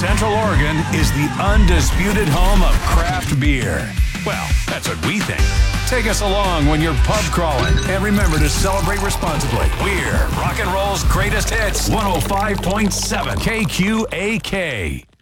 Central Oregon is the undisputed home of craft beer. Well, that's what we think. Take us along when you're pub crawling, and remember to celebrate responsibly. We're rock and roll's greatest hits, 105.7 KQAK.